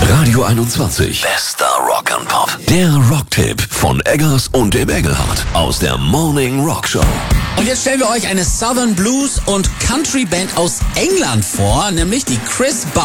Radio 21. Bester Rock and Pop. Der Rocktipp von Eggers und dem Engelhardt aus der Morning Rock Show. Und jetzt stellen wir euch eine Southern Blues und Country Band aus England vor, nämlich die Chris Bar